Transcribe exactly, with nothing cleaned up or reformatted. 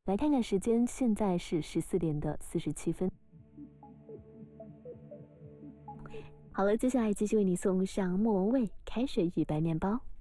来看看时间，现在是十四点的四十七分。好了，接下来继续为你送上莫文蔚《开水与白面包》。